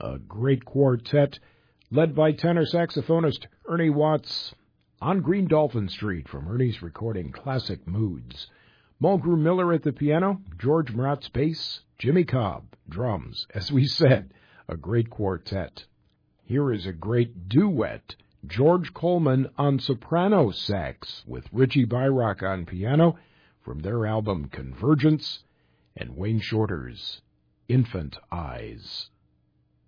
a great quartet led by tenor saxophonist Ernie Watts on Green Dolphin Street from Ernie's recording Classic Moods. Mulgrew Miller at the piano, George Maratz bass, Jimmy Cobb drums. As we said, a great quartet. Here is a great duet. George Coleman on soprano sax with Richie Byrock on piano from their album Convergence, and Wayne Shorter's Infant Eyes.